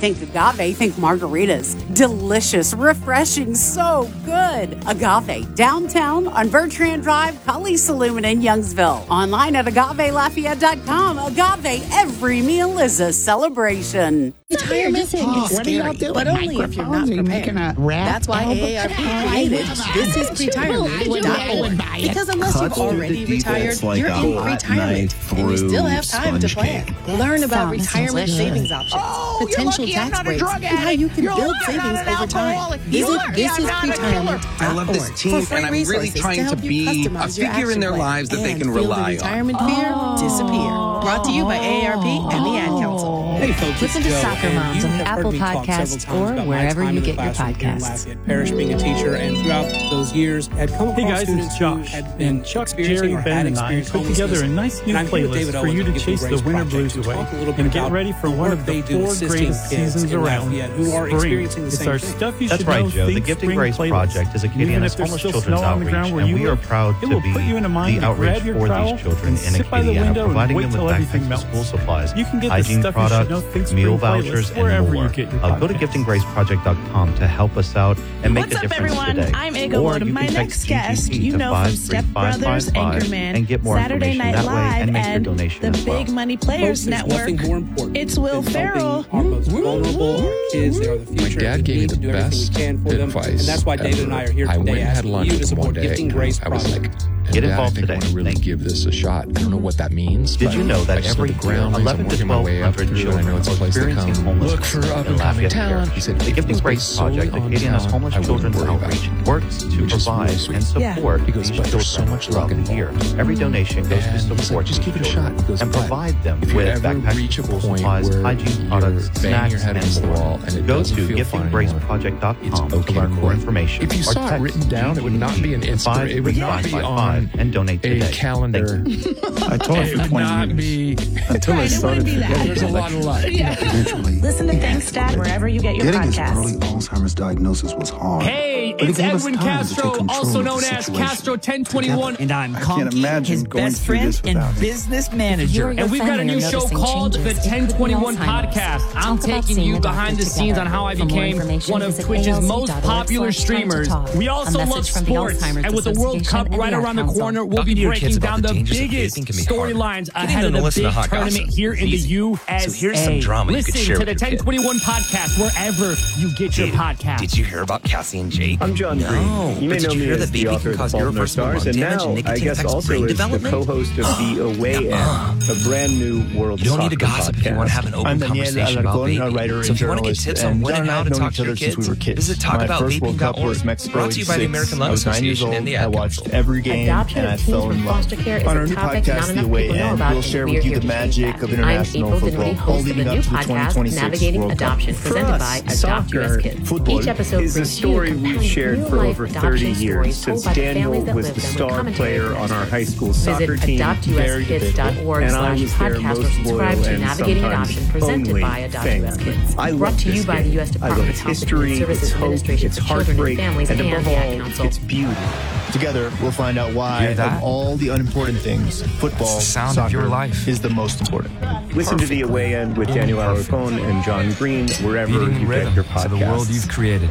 think agave, think margaritas. Delicious, refreshing, so good. Agave, downtown on Bertrand Drive, Cully Saloon in Youngsville. Online at agavelafayette.com. Agave, every meal is a celebration. Retirement is scary, but only if you're not prepared. That's why AARP created This Is Retirement.org. Because unless you've already retired, you're in retirement, and you still have time to plan. Learn about retirement savings options, potential tax breaks, and how you can build savings over time. Visit thisisretirement.org. I love this team, and I'm really trying to be a figure in their lives that they can rely on. Retirement fear disappear. Brought to you by AARP and the Ad Council. Hey folks, listen to Soccer Moms on Apple Podcasts or wherever you get your podcasts. Parish being a teacher, and throughout those years had come across students who had been Jerry, Ben, and I put together a nice new playlist for you to chase the winter blues away and get ready for one of the 4 greatest seasons around, spring. It's our Stuff You Should Know. That's right, Joe. The Gifting Grace Project is Acadiana's homeless children's outreach, and we are proud to be the outreach for these children in Acadiana, providing them with backpacks and school supplies, hygiene products, meal vouchers, and more. Go to giftinggraceproject.com to help us out and make a difference today. I'm Ego. My next guest, you know from Step Brothers, Anchorman, and get more Saturday Night Live, and make your and donation the Big Money Players Network. It's Will Ferrell. Our most vulnerable, our kids, they are the future. My dad gave me the best advice. And that's why David and I are here I today went and had lunch you to with him one support day. Gifting Grace I was like, get involved today. I want to really give this a shot. I don't know what that means. Did you know that every year 11 to 1200 children are experiencing homelessness? Look for up-and-coming talent. He said, the Gifting Grace Project, Acadiana's homeless children's outreach, works to provide and support these children throughout the year. Every donation goes to support these children and provide them with backpacks, school supplies, hygiene products, snacks, and more. Go to giftinggraceproject.com to learn more information. If you saw it written down, it would not be an inspiration. It would not be on and donate today. A calendar. I told you for 20 years. Until I started forgetting. There's a lot of luck. Eventually, listen to Thanks Dad wherever you get your podcasts. Getting his early Alzheimer's diagnosis was hard. Hey, it's Edwin Castro, also known as Castro 1021, and I'm Conky, his best friend and business manager. And we've got a new show called the 1021 Podcast. I'm taking you behind the scenes on how I became one of Twitch's most popular streamers. We also love sports, and with the World Cup right around the corner, we'll be breaking down the biggest storylines ahead of the big tournament here in the USA. So here's some drama you could share Listen to with the your 1021 Podcast wherever you get your podcast. Did you hear about Cassie and Jake? I'm John Green. You may know me as the author of The Fault in Our Stars, and now I guess also as the co-host of The Away End, a brand new world You don't need to soccer gossip if you want to have an open conversation about vaping. So if you want to get tips on when and how to talk to your kids, visit talkaboutVaping.org. Brought to you by the American Lung Association and the Ad Council. I watched every game and I fell in love. On our new podcast, The Away End, we'll share with you the magic of international football, all leading up to the 2026 Navigating World Cup. Adoption, presented by Adopt US Kids. Football Each episode is a brings story you we've shared for compelling over real-life 30 adoption years, stories told since by the Daniel families that was live the them with star commentary. player on our high school soccer Visit team, very dependable, adoptuskids.org and I was their /podcast or most subscribe loyal to and Navigating sometimes Adoption, presented only by Adopt fan. US Kids. I Brought love to you this by the game. U.S. I Department love of its Health and history, Human Services its hope, Administration its for Children and heartbreak, Families and and above the Ad all, Council. its beauty. Together, we'll find out why, of all the unimportant things, football, It's the sound of soccer your life. is the most important. Listen to The Away End with Daniel Alarcon and John Green wherever you get your podcasts. To the world you've created.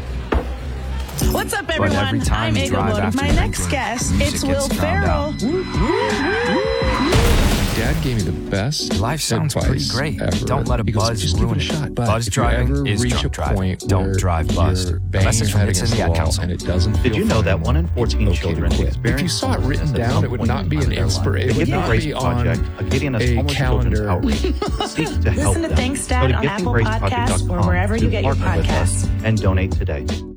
What's up, everyone? I'm Ego. My next guest, it's Will Ferrell. Dad gave me the best Life sounds pretty great. Ever. Don't let a buzz just give ruin it a shot. But Buzz if driving you ever is reach drunk a driving. point Don't where drive buzz. you're A banging message your from head It's in against the the Ad wall Council. and it doesn't Did feel you know fun, that 1 in 14 it's okay children to quit. experience If you saw it written homelessness at down, some it would point not be in an their life? inspiration. The It would Gifting not Grace be on Project, Acadiana's a homeless children's calendar. outreach, seeks to help Listen to them. Thanks Go Dad to on Apple Podcasts giftinggraceproject.com or wherever you to get your partner with us podcasts. and donate today.